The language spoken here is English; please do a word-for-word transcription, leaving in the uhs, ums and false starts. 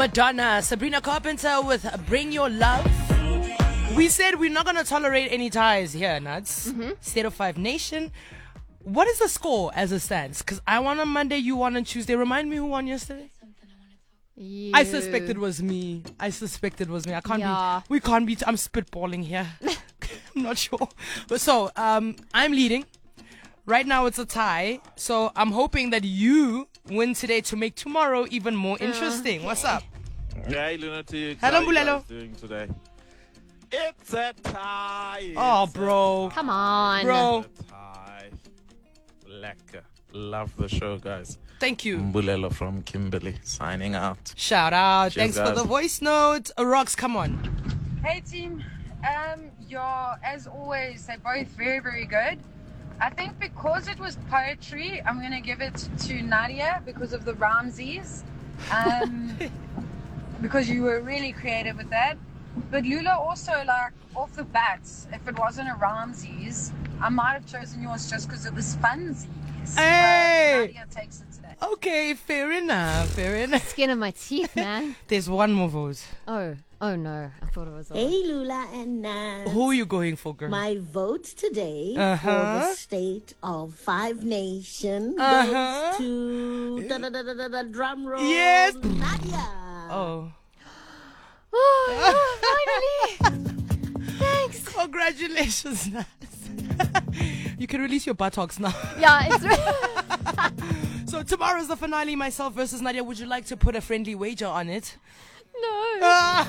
Madonna, Sabrina Carpenter with Bring Your Love. We said we're not going to tolerate any ties here, Nuts. Mm-hmm. State of Five Nation. What is the score as it stands? Because I won on Monday, you won on Tuesday. Remind me who won yesterday? You. I suspect it was me. I suspect it was me. I can't Yeah. be. We can't be. T- I'm spitballing here. I'm not sure. But so, um, I'm leading. Right now it's a tie. So I'm hoping that you win today to make tomorrow even more interesting. Okay. What's up? Hey, Lunatic. Hello, How you guys Bulelo. doing today? It's a tie. Oh, It's bro. Come on. Bro, a tie. Lekker. Love the show, guys. thank you. Mbulelo from Kimberley signing out. Shout out. Cheers, Thanks for guys. the voice note. Uh, Rox, come on. Hey team, um, you're as always, they're both very, very good. I think because it was poetry, I'm gonna give it to Nadia because of the Ramses, um, because you were really creative with that. But Lula also, like off the bat, if it wasn't a Ramses, I might have chosen yours just because of the funsies. Hey! But Nadia takes it today. Okay, fair enough. Fair enough. Skin of my teeth, man. There's one more vote. Oh, oh no. I thought it was all. Hey, Lula and Naz. Who are you going for, girl? My vote today Uh-huh. for the state of Five Nation Uh-huh. goes to da, da, da, da, da, da, drum roll. Yes. Nadia. Oh. Oh, yeah, finally. Thanks. Congratulations, Naz. You can release your buttocks now. Yeah, it's So tomorrow's the finale, myself versus Nadia. Would you like to put a friendly wager on it? no. Ah.